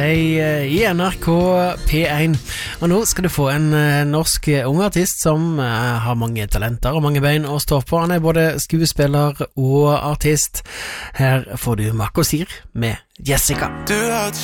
I NRK P1. Og nå skal du få en norsk ung artist som har mange talenter og mange bein å stå på. Han både skuespiller og artist. Her får du Marco Sir med Jessica. Du har et